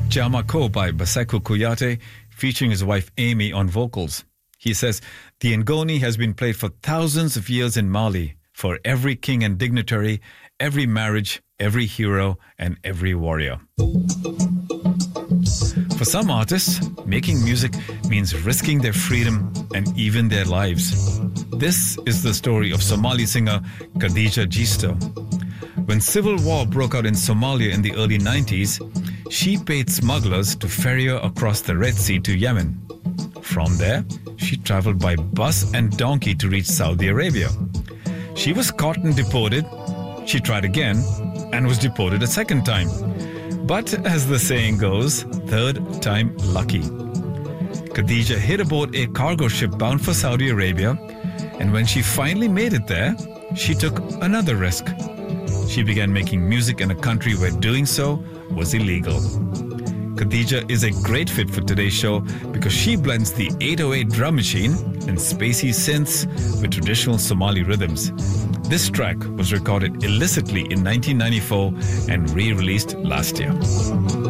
Jamako by Baseko Kuyate, featuring his wife Amy on vocals. He says, the Ngoni has been played for thousands of years in Mali, for every king and dignitary, every marriage, every hero, and every warrior. For some artists, making music means risking their freedom and even their lives. This is the story of Somali singer Khadija Gisto. When civil war broke out in Somalia in the early 90s, she paid smugglers to ferry her across the Red Sea to Yemen. From there, she traveled by bus and donkey to reach Saudi Arabia. She was caught and deported. She tried again and was deported a second time. But as the saying goes, third time lucky. Khadija hid aboard a cargo ship bound for Saudi Arabia, and when she finally made it there, she took another risk. She began making music in a country where doing so was illegal. Khadija is a great fit for today's show because she blends the 808 drum machine and spacey synths with traditional Somali rhythms. This track was recorded illicitly in 1994 and re-released last year.